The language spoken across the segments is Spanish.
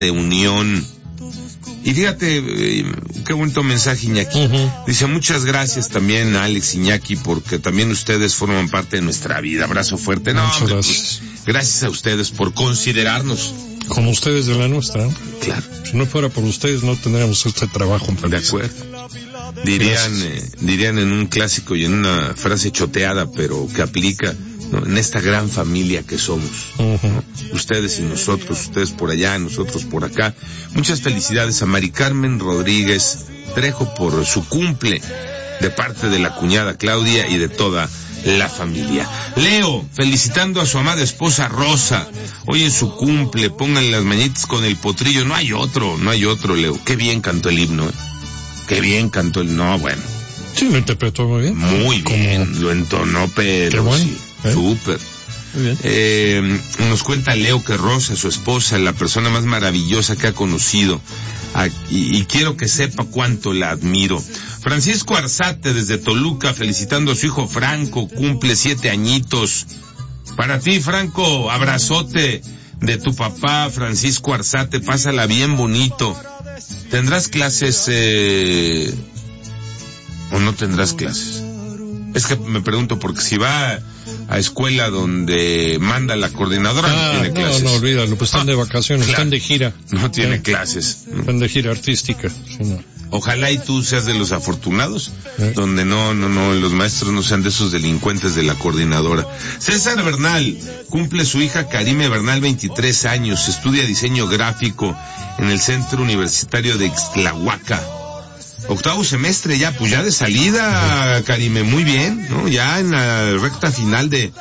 de unión. Y fíjate, qué bonito mensaje, Iñaki. Dice, muchas gracias también a Alex, Iñaki, porque también ustedes forman parte de nuestra vida. Abrazo fuerte. No, hombre, gracias. Pues, gracias a ustedes por considerarnos. Como ustedes de la nuestra. Claro. Si no fuera por ustedes, no tendríamos este trabajo. De acuerdo. Dirían en un clásico y en una frase choteada, pero que aplica, ¿no?, en esta gran familia que somos, ¿no? Ustedes y nosotros, ustedes por allá, nosotros por acá. Muchas felicidades a Mari Carmen Rodríguez Trejo por su cumple, de parte de la cuñada Claudia y de toda la familia. Leo, felicitando a su amada esposa Rosa, hoy en su cumple, pónganle las mañanitas con el potrillo. No hay otro, Leo. Qué bien cantó el himno, Qué bien cantó el... No, bueno. Sí, lo interpretó muy bien. Muy bien, lo entonó, pero qué bueno, sí, súper. Muy bien. Nos cuenta Leo que Rosa, su esposa, la persona más maravillosa que ha conocido, y quiero que sepa cuánto la admiro. Francisco Arzate desde Toluca, felicitando a su hijo Franco, cumple 7 añitos. Para ti, Franco, abrazote de tu papá, Francisco Arzate, pásala bien bonito. ¿Tendrás clases o no tendrás clases? Es que me pregunto, porque si va a escuela donde manda la coordinadora, no tiene clases. No, olvídalo, pues están de vacaciones, claro, están de gira. No tiene clases. Están de gira artística. Sí, no. Ojalá y tú seas de los afortunados, donde no, los maestros no sean de esos delincuentes de la coordinadora. César Bernal, cumple su hija Karime Bernal 23 años, estudia diseño gráfico en el Centro Universitario de Ixtlahuaca. 8º semestre ya, pues ya de salida, Karime, muy bien, ¿no? Ya en la recta final de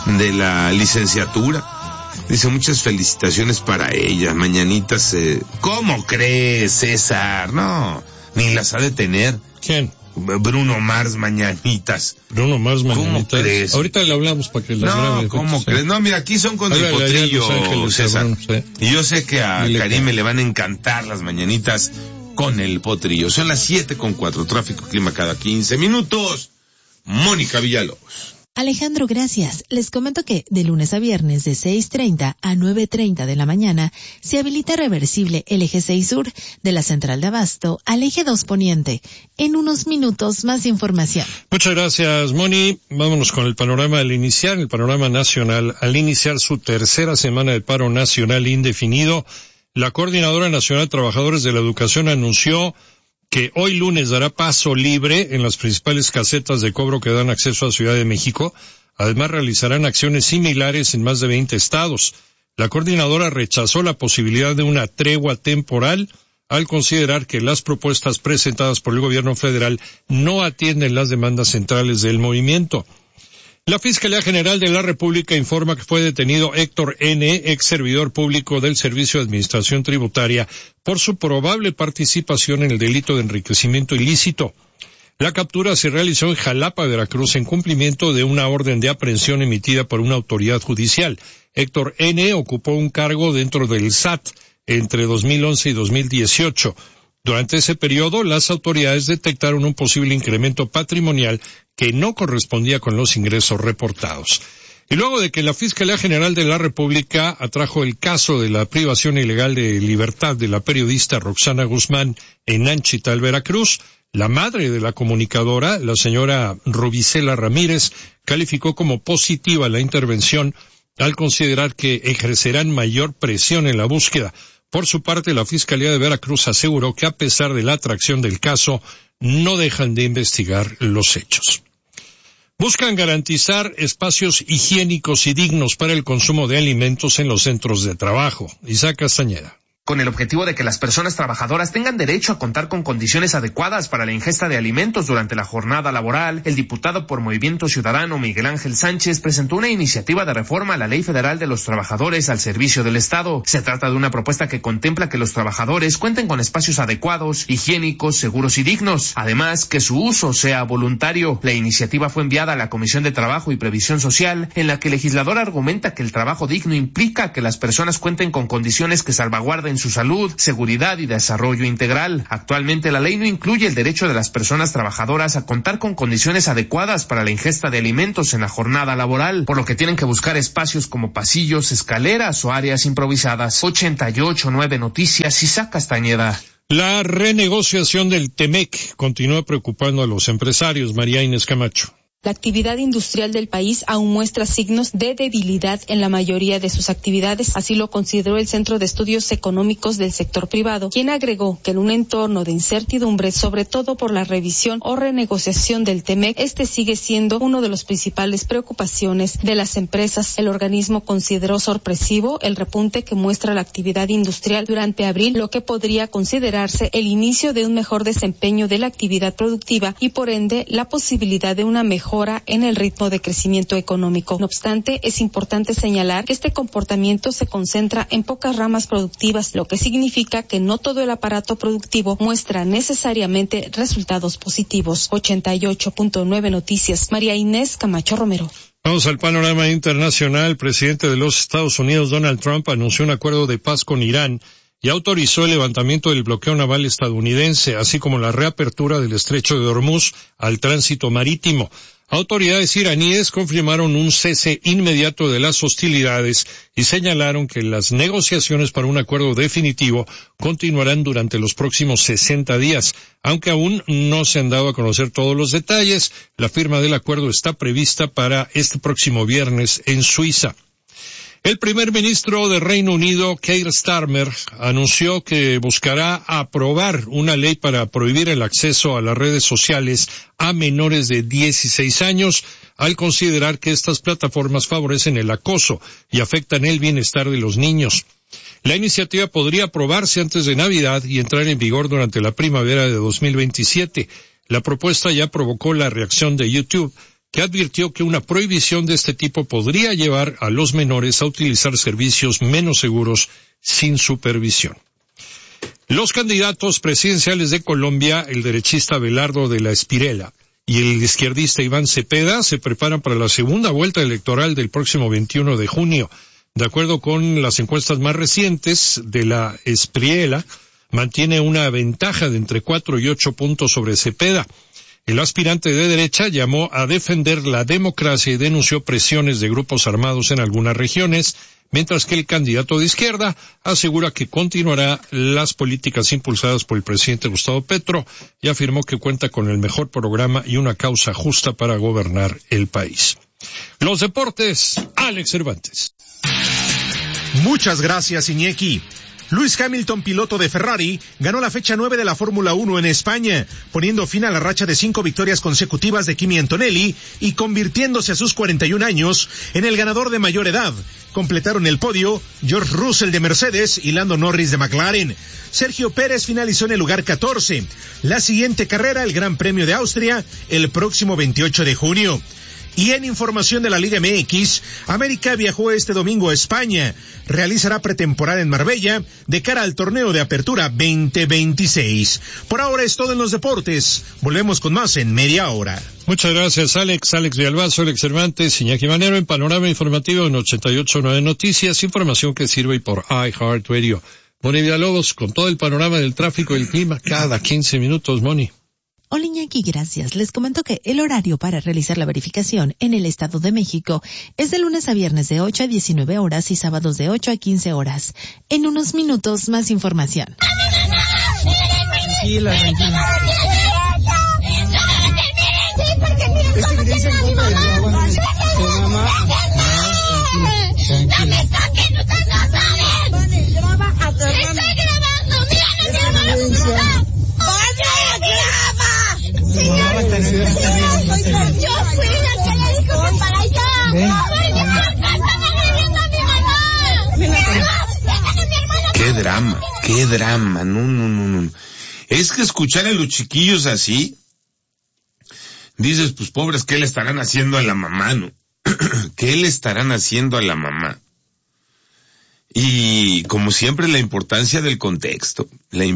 la licenciatura. Dice, muchas felicitaciones para ella, mañanitas. ¿Cómo crees, César? No, ni las ha de tener. ¿Quién? Bruno Mars, mañanitas. Bruno Mars, mañanitas. ¿Cómo crees? Ahorita le hablamos para que las grabe. No, ¿cómo crees? No, mira, aquí son con el potrillo, César. Y yo sé que a Karime le van a encantar las mañanitas con el potrillo. Son las 7:04, tráfico, clima cada 15 minutos. Mónica Villalobos. Alejandro, gracias. Les comento que de lunes a viernes de 6:30 a 9:30 de la mañana se habilita reversible el eje 6 sur de la Central de Abasto al eje 2 poniente. En unos minutos más información. Muchas gracias, Moni. Vámonos con el panorama al iniciar, el panorama nacional. Al iniciar su tercera semana de paro nacional indefinido, la Coordinadora Nacional de Trabajadores de la Educación anunció que hoy lunes dará paso libre en las principales casetas de cobro que dan acceso a Ciudad de México. Además, realizarán acciones similares en más de 20 estados. La coordinadora rechazó la posibilidad de una tregua temporal al considerar que las propuestas presentadas por el gobierno federal no atienden las demandas centrales del movimiento. La Fiscalía General de la República informa que fue detenido Héctor N., ex servidor público del Servicio de Administración Tributaria, por su probable participación en el delito de enriquecimiento ilícito. La captura se realizó en Jalapa, Veracruz, en cumplimiento de una orden de aprehensión emitida por una autoridad judicial. Héctor N. ocupó un cargo dentro del SAT entre 2011 y 2018. Durante ese periodo, las autoridades detectaron un posible incremento patrimonial que no correspondía con los ingresos reportados. Y luego de que la Fiscalía General de la República atrajo el caso de la privación ilegal de libertad de la periodista Roxana Guzmán en Nanchital, Veracruz, la madre de la comunicadora, la señora Rubicela Ramírez, calificó como positiva la intervención al considerar que ejercerán mayor presión en la búsqueda. Por su parte, la Fiscalía de Veracruz aseguró que a pesar de la atracción del caso, no dejan de investigar los hechos. Buscan garantizar espacios higiénicos y dignos para el consumo de alimentos en los centros de trabajo. Isaac Castañeda. Con el objetivo de que las personas trabajadoras tengan derecho a contar con condiciones adecuadas para la ingesta de alimentos durante la jornada laboral, el diputado por Movimiento Ciudadano Miguel Ángel Sánchez presentó una iniciativa de reforma a la Ley Federal de los Trabajadores al Servicio del Estado. Se trata de una propuesta que contempla que los trabajadores cuenten con espacios adecuados, higiénicos, seguros y dignos, además que su uso sea voluntario. La iniciativa fue enviada a la Comisión de Trabajo y Previsión Social, en la que el legislador argumenta que el trabajo digno implica que las personas cuenten con condiciones que salvaguarden en su salud, seguridad y desarrollo integral. Actualmente la ley no incluye el derecho de las personas trabajadoras a contar con condiciones adecuadas para la ingesta de alimentos en la jornada laboral, por lo que tienen que buscar espacios como pasillos, escaleras o áreas improvisadas. 88.9 Noticias, Isaac Castañeda. La renegociación del TEMEC continúa preocupando a los empresarios. María Inés Camacho. La actividad industrial del país aún muestra signos de debilidad en la mayoría de sus actividades. Así lo consideró el Centro de Estudios Económicos del Sector Privado, quien agregó que en un entorno de incertidumbre, sobre todo por la revisión o renegociación del TEMEC, este sigue siendo uno de las principales preocupaciones de las empresas. El organismo consideró sorpresivo el repunte que muestra la actividad industrial durante abril, lo que podría considerarse el inicio de un mejor desempeño de la actividad productiva y por ende la posibilidad de una mejora en el ritmo de crecimiento económico. No obstante, es importante señalar que este comportamiento se concentra en pocas ramas productivas, lo que significa que no todo el aparato productivo muestra necesariamente resultados positivos. 88.9 Noticias, María Inés Camacho Romero. Vamos al panorama internacional. El presidente de los Estados Unidos, Donald Trump, anunció un acuerdo de paz con Irán y autorizó el levantamiento del bloqueo naval estadounidense, así como la reapertura del estrecho de Hormuz al tránsito marítimo. Autoridades iraníes confirmaron un cese inmediato de las hostilidades y señalaron que las negociaciones para un acuerdo definitivo continuarán durante los próximos 60 días. Aunque aún no se han dado a conocer todos los detalles, la firma del acuerdo está prevista para este próximo viernes en Suiza. El primer ministro de Reino Unido, Keir Starmer, anunció que buscará aprobar una ley para prohibir el acceso a las redes sociales a menores de 16 años, al considerar que estas plataformas favorecen el acoso y afectan el bienestar de los niños. La iniciativa podría aprobarse antes de Navidad y entrar en vigor durante la primavera de 2027. La propuesta ya provocó la reacción de YouTube, que advirtió que una prohibición de este tipo podría llevar a los menores a utilizar servicios menos seguros sin supervisión. Los candidatos presidenciales de Colombia, el derechista Abelardo de la Espriella y el izquierdista Iván Cepeda, se preparan para la segunda vuelta electoral del próximo 21 de junio. De acuerdo con las encuestas más recientes, de la Espriella mantiene una ventaja de entre 4 y 8 puntos sobre Cepeda. El aspirante de derecha llamó a defender la democracia y denunció presiones de grupos armados en algunas regiones, mientras que el candidato de izquierda asegura que continuará las políticas impulsadas por el presidente Gustavo Petro y afirmó que cuenta con el mejor programa y una causa justa para gobernar el país. Los deportes, Alex Cervantes. Muchas gracias, Iñaki. Lewis Hamilton, piloto de Ferrari, ganó la fecha 9 de la Fórmula 1 en España, poniendo fin a la racha de 5 victorias consecutivas de Kimi Antonelli y convirtiéndose a sus 41 años en el ganador de mayor edad. Completaron el podio George Russell de Mercedes y Lando Norris de McLaren. Sergio Pérez finalizó en el lugar 14. La siguiente carrera, el Gran Premio de Austria, el próximo 28 de junio. Y en información de la Liga MX, América viajó este domingo a España. Realizará pretemporada en Marbella de cara al torneo de apertura 2026. Por ahora es todo en los deportes. Volvemos con más en media hora. Muchas gracias, Alex. Alex Villalbazo, Alex Cervantes, Iñaki Manero en Panorama Informativo en 88.9 Noticias. Información que sirve por iHeartRadio. Moni Villalobos con todo el panorama del tráfico y el clima cada 15 minutos, Moni. Hola Iñaki, gracias. Les comento que el horario para realizar la verificación en el Estado de México es de lunes a viernes de 8 a 19 horas y sábados de 8 a 15 horas. En unos minutos, más información. Tranquila. Es que dicen cómo de mamá. Tranquila. Yo fui la que le dijo que para allá. Qué drama, no. Es que escuchar a los chiquillos así, dices, pues pobres, ¿qué le estarán haciendo a la mamá, no? ¿Qué le estarán haciendo a la mamá? Y como siempre, la importancia del contexto,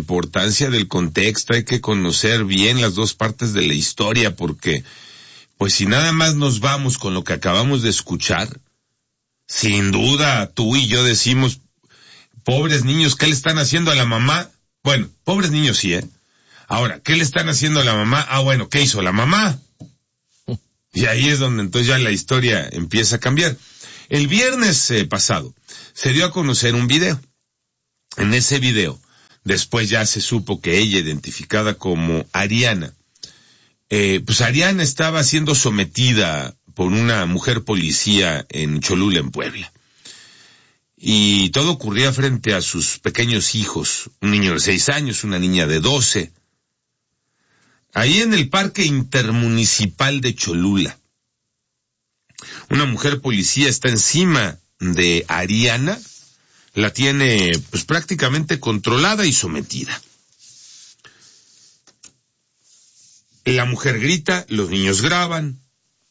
hay que conocer bien las dos partes de la historia, porque pues si nada más nos vamos con lo que acabamos de escuchar, sin duda tú y yo decimos, Pobres niños, ¿qué le están haciendo a la mamá? Bueno, pobres niños sí, Ahora, ¿qué le están haciendo a la mamá? Bueno, ¿qué hizo la mamá? Y ahí es donde entonces ya la historia empieza a cambiar. El viernes pasado se dio a conocer un video. En ese video, después ya se supo que ella, identificada como Ariana, pues Ariana estaba siendo sometida por una mujer policía en Cholula, en Puebla. Y todo ocurría frente a sus pequeños hijos, un niño de 6 años, una niña de 12. Ahí en el Parque Intermunicipal de Cholula. Una mujer policía está encima de Ariana, la tiene pues prácticamente controlada y sometida. La mujer grita, los niños graban.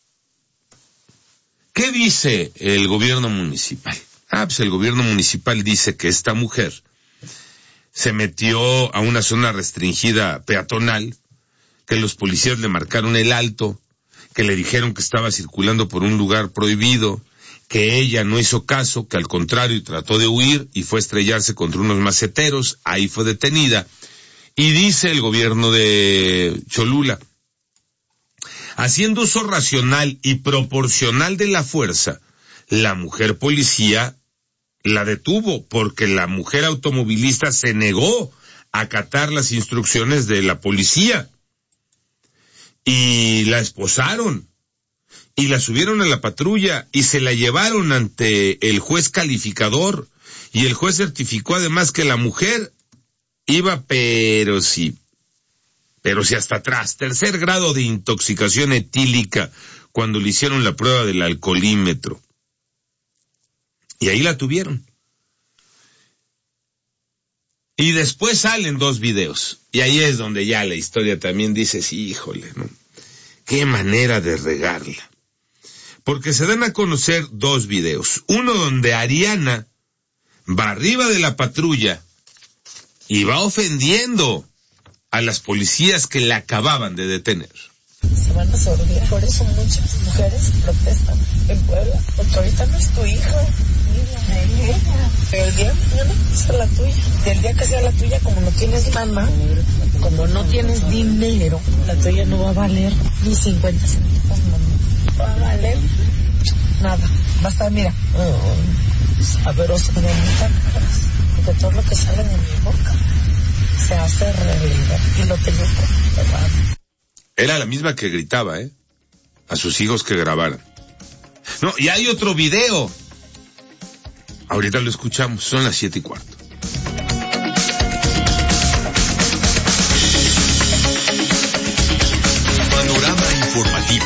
¿Qué dice el gobierno municipal? Pues el gobierno municipal dice que esta mujer se metió a una zona restringida peatonal, que los policías le marcaron el alto, que le dijeron que estaba circulando por un lugar prohibido, que ella no hizo caso, que al contrario trató de huir y fue a estrellarse contra unos maceteros, ahí fue detenida. Y dice el gobierno de Cholula, haciendo uso racional y proporcional de la fuerza, la mujer policía la detuvo porque la mujer automovilista se negó a acatar las instrucciones de la policía. Y la esposaron, y la subieron a la patrulla, y se la llevaron ante el juez calificador, y el juez certificó además que la mujer iba pero sí hasta atrás, 3er grado de intoxicación etílica, cuando le hicieron la prueba del alcoholímetro. Y ahí la tuvieron. Y después salen 2 videos. Y ahí es donde ya la historia también dices, híjole, ¿no? Qué manera de regarla. Porque se dan a conocer 2 videos. Uno donde Ariana va arriba de la patrulla y va ofendiendo a las policías que la acababan de detener. Se van a sorber. Por eso muchas mujeres protestan en Puebla. Porque ahorita no es tu hija. Pero el día de mañana es la tuya. Y el día que sea la tuya, como no tienes lana, como no tienes dinero, la tuya no va a valer ni 50 centavos, no va a valer nada. Va a estar, mira, sabroso de mitad, porque todo lo que sale de mi boca se hace realidad y lo tengo comprobado. Era la misma que gritaba, a sus hijos que grabaran. No, y hay otro video. Ahorita lo escuchamos, son las 7:15. Panorama informativo.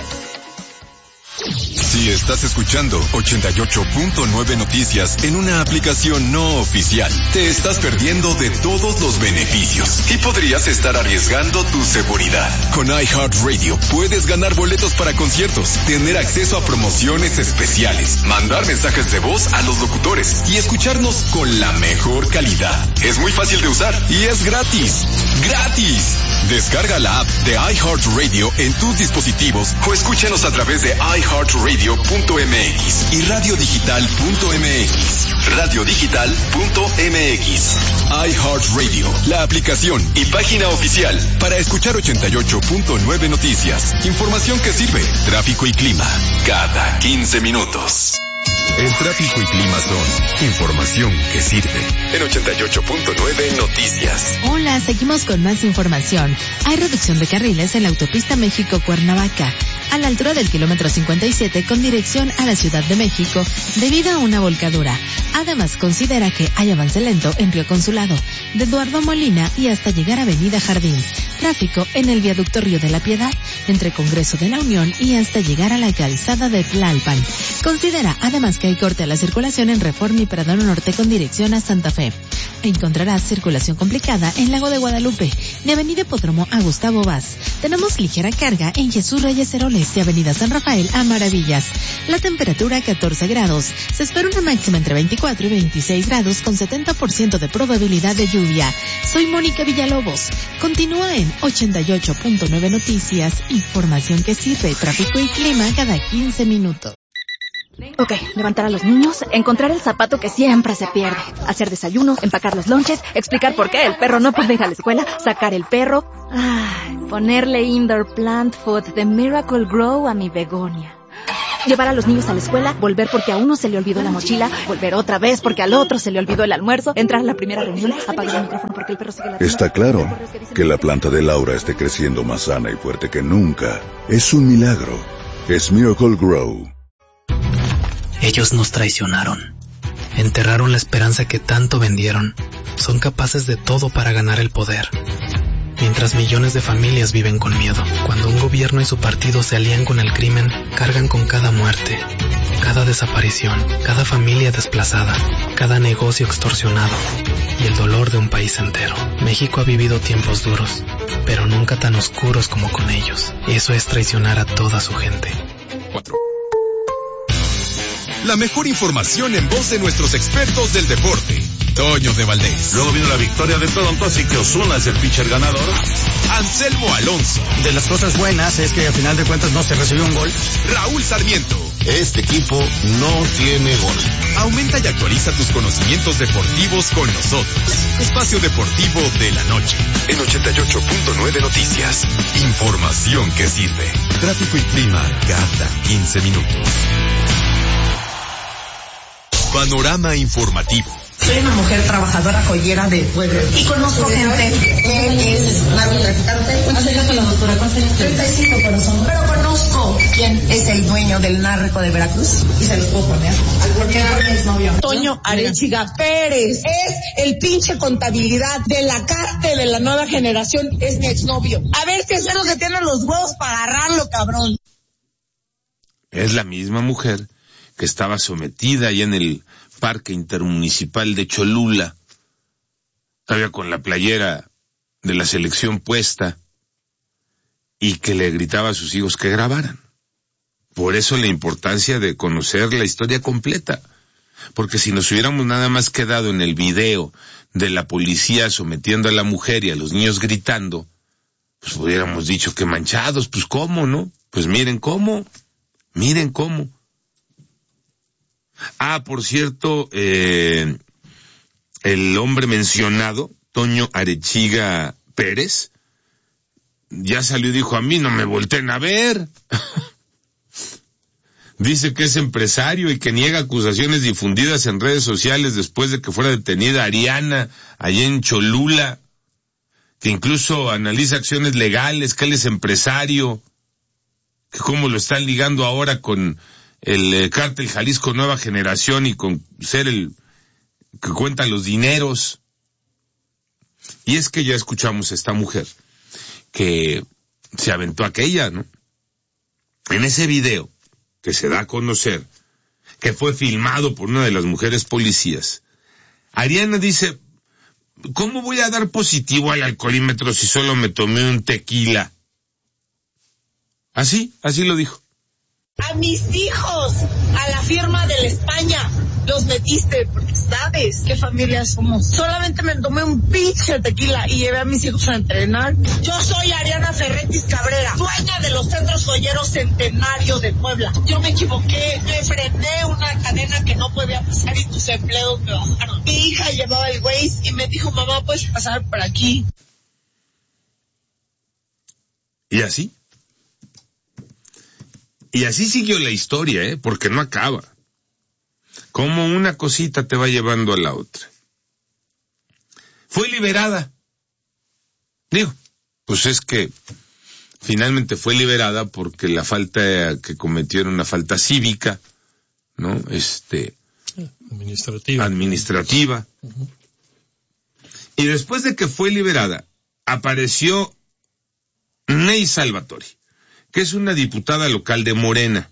Si estás escuchando 88.9 Noticias en una aplicación no oficial, te estás perdiendo de todos los beneficios y podrías estar arriesgando tu seguridad. Con iHeartRadio puedes ganar boletos para conciertos, tener acceso a promociones especiales, mandar mensajes de voz a los locutores y escucharnos con la mejor calidad. Es muy fácil de usar y es gratis. ¡Gratis! Descarga la app de iHeartRadio en tus dispositivos o escúchanos a través de iHeartRadio.mx y radiodigital.mx. Radiodigital.mx. iHeartRadio, la aplicación y página oficial para escuchar 88.9 Noticias. Información que sirve. Tráfico y clima cada 15 minutos. El tráfico y clima son información que sirve. En 88.9 Noticias. Hola, seguimos con más información. Hay reducción de carriles en la autopista México-Cuernavaca, a la altura del kilómetro 57 con dirección a la Ciudad de México, debido a una volcadura. Además, considera que hay avance lento en Río Consulado, de Eduardo Molina y hasta llegar a Avenida Jardín. Tráfico en el viaducto Río de la Piedad, entre Congreso de la Unión y hasta llegar a la calzada de Tlalpan. Considera además que hay corte a la circulación en Reforma y Pradano Norte con dirección a Santa Fe. Encontrarás circulación complicada en Lago de Guadalupe, de Avenida Hipódromo a Gustavo Vaz. Tenemos ligera carga en Jesús Reyes Heroles, de Avenida San Rafael a Maravillas. La temperatura 14 grados. Se espera una máxima entre 24 y 26 grados con 70% de probabilidad de lluvia. Soy Mónica Villalobos. Continúa en 88.9 Noticias, información que sirve, tráfico y clima cada 15 minutos. Ok, levantar a los niños, encontrar el zapato que siempre se pierde, hacer desayuno, empacar los lonches, explicar por qué el perro no puede ir a la escuela, sacar el perro, ponerle indoor plant food de Miracle Grow a mi begonia. Llevar a los niños a la escuela, volver porque a uno se le olvidó la mochila, volver otra vez porque al otro se le olvidó el almuerzo, entrar a la primera reunión, apagar el micrófono porque el perro sigue ladrando. Está claro que la planta de Laura esté creciendo más sana y fuerte que nunca. Es un milagro. Es Miracle Grow. Ellos nos traicionaron. Enterraron la esperanza que tanto vendieron. Son capaces de todo para ganar el poder. Mientras millones de familias viven con miedo. Cuando un gobierno y su partido se alían con el crimen, cargan con cada muerte, cada desaparición, cada familia desplazada, cada negocio extorsionado y el dolor de un país entero. México ha vivido tiempos duros, pero nunca tan oscuros como con ellos. Eso es traicionar a toda su gente. 4. La mejor información en voz de nuestros expertos del deporte. Toño de Valdés. Luego vino la victoria de Toronto, así que Ozuna es el pitcher ganador. Anselmo Alonso. De las cosas buenas es que al final de cuentas no se recibió un gol. Raúl Sarmiento. Este equipo no tiene gol. Aumenta y actualiza tus conocimientos deportivos con nosotros. Espacio Deportivo de la Noche. En 88.9 Noticias. Información que sirve. Tráfico y clima cada 15 minutos. Panorama informativo. Soy una mujer trabajadora joyera de Puebla y conozco gente. Él es narcotraficante. ¿Cuántos años con la doctora? 35, corazón. Pero conozco quién es el dueño del narco de Veracruz y se los puedo poner. Porque es mi exnovio. Toño Arechiga Pérez es el pinche contabilidad de la cártel de la nueva generación. Es mi exnovio. A ver qué es lo que tienen los huevos para agarrarlo, cabrón. Es la misma mujer que estaba sometida allá en el Parque Intermunicipal de Cholula, todavía con la playera de la selección puesta, y que le gritaba a sus hijos que grabaran. Por eso la importancia de conocer la historia completa, porque si nos hubiéramos nada más quedado en el video de la policía sometiendo a la mujer y a los niños gritando, pues hubiéramos dicho que manchados, pues cómo, ¿no? Pues miren cómo. Por cierto, el hombre mencionado, Toño Arechiga Pérez, ya salió y dijo, a mí no me volteen a ver. Dice que es empresario y que niega acusaciones difundidas en redes sociales después de que fuera detenida Ariana allá en Cholula, que incluso analiza acciones legales, que él es empresario, que cómo lo están ligando ahora con el cártel Jalisco Nueva Generación y con ser el que cuenta los dineros. Y es que ya escuchamos a esta mujer que se aventó aquella, ¿no? En ese video que se da a conocer, que fue filmado por una de las mujeres policías, Ariana dice, ¿cómo voy a dar positivo al alcoholímetro si solo me tomé un tequila? Así lo dijo. A mis hijos, a la firma de la España, los metiste, porque sabes qué familia somos. Solamente me tomé un pinche tequila y llevé a mis hijos a entrenar. Yo soy Ariana Ferretis Cabrera, dueña de los centros joyeros Centenario de Puebla. Yo me equivoqué, me frené una cadena que no podía pasar y tus empleados me bajaron. Mi hija llevaba el Waze y me dijo, mamá, ¿puedes pasar por aquí? Y así siguió la historia, porque no acaba. Como una cosita te va llevando a la otra. Fue liberada. Pues es que finalmente fue liberada porque la falta que cometió era una falta cívica, ¿no? Administrativa. Uh-huh. Y después de que fue liberada, apareció Ney Salvatori, que es una diputada local de Morena,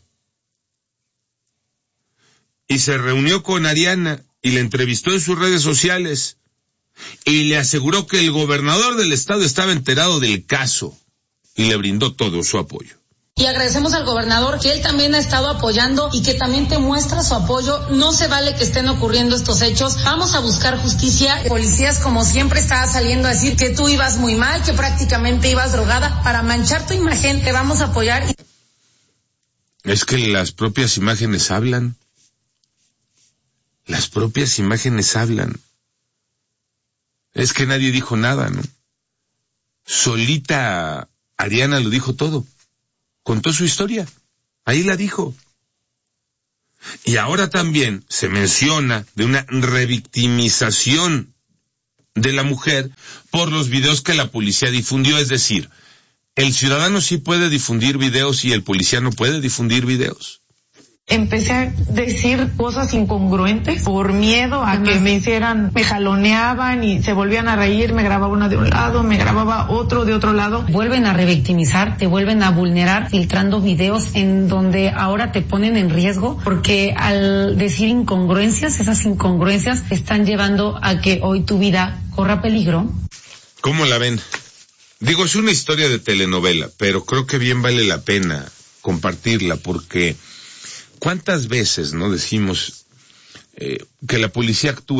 y se reunió con Ariana y le entrevistó en sus redes sociales y le aseguró que el gobernador del estado estaba enterado del caso y le brindó todo su apoyo. Y agradecemos al gobernador que él también ha estado apoyando y que también te muestra su apoyo. No se vale que estén ocurriendo estos hechos. Vamos a buscar justicia. Policías, como siempre, estaba saliendo a decir que tú ibas muy mal, que prácticamente ibas drogada. Para manchar tu imagen, te vamos a apoyar. Es que las propias imágenes hablan. Las propias imágenes hablan. Es que nadie dijo nada, ¿no? Solita Ariana lo dijo todo. Contó su historia. Ahí la dijo. Y ahora también se menciona de una revictimización de la mujer por los videos que la policía difundió. Es decir, el ciudadano sí puede difundir videos y el policía no puede difundir videos. Empecé a decir cosas incongruentes por miedo a que me hicieran, me jaloneaban y se volvían a reír, me grababa una de un lado, me grababa otro de otro lado. Vuelven a revictimizar, te vuelven a vulnerar, filtrando videos en donde ahora te ponen en riesgo, porque al decir incongruencias, esas incongruencias te están llevando a que hoy tu vida corra peligro. ¿Cómo la ven? Digo, es una historia de telenovela, pero creo que bien vale la pena compartirla, porque ¿cuántas veces no decimos que la policía actúe?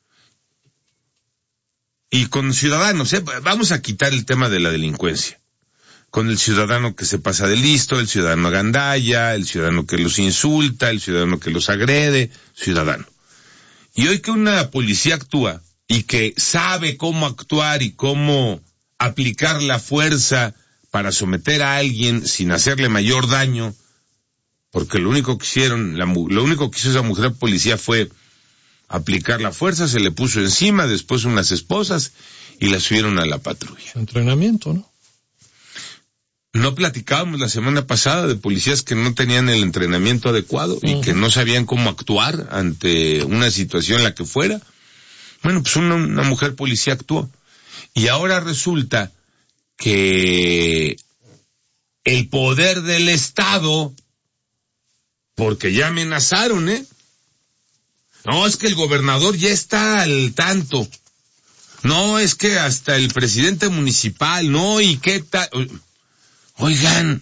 Y con ciudadanos, vamos a quitar el tema de la delincuencia. Con el ciudadano que se pasa de listo, el ciudadano gandalla, el ciudadano que los insulta, el ciudadano que los agrede, ciudadano. Y hoy que una policía actúa y que sabe cómo actuar y cómo aplicar la fuerza para someter a alguien sin hacerle mayor daño, porque lo único que hizo esa mujer policía fue aplicar la fuerza, se le puso encima, después unas esposas y la subieron a la patrulla. Entrenamiento, ¿no? No platicábamos la semana pasada de policías que no tenían el entrenamiento adecuado y que no sabían cómo actuar ante una situación la que fuera. Bueno, pues una mujer policía actuó. Y ahora resulta que el poder del Estado, porque ya amenazaron, No, es que el gobernador ya está al tanto. No, es que hasta el presidente municipal, no, y qué tal. Oigan,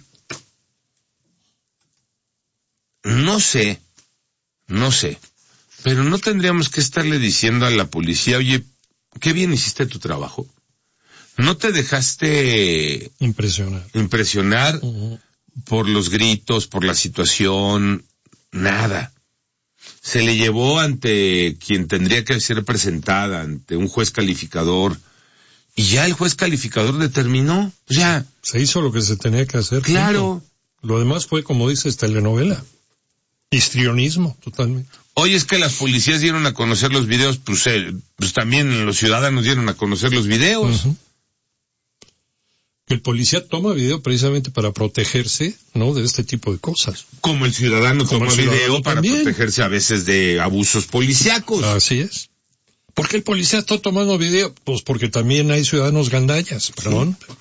no sé, pero no tendríamos que estarle diciendo a la policía, oye, qué bien hiciste tu trabajo. No te dejaste impresionar por los gritos, por la situación, nada. Se le llevó ante quien tendría que ser presentada, ante un juez calificador, y ya el juez calificador determinó, ya. Se hizo lo que se tenía que hacer. Claro. Lo demás fue, como dices, telenovela. Histrionismo, totalmente. Hoy es que las policías dieron a conocer los videos, pues también los ciudadanos dieron a conocer los videos. El policía toma video precisamente para protegerse, ¿no?, de este tipo de cosas. Como el ciudadano toma video para protegerse a veces de abusos policíacos. Así es. ¿Por qué el policía está tomando video? Pues porque también hay ciudadanos gandallas, perdón. Sí.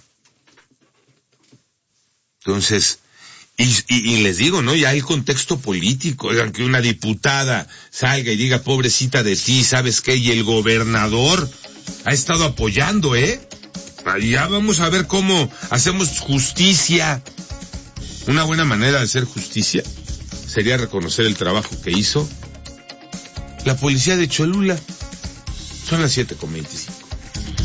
Entonces, y les digo, ¿no? Ya hay contexto político, oigan, que una diputada salga y diga, pobrecita de ti, ¿sabes qué? Y el gobernador ha estado apoyando, Ya vamos a ver cómo hacemos justicia. Una buena manera de hacer justicia sería reconocer el trabajo que hizo la policía de Cholula. Son las 7:25.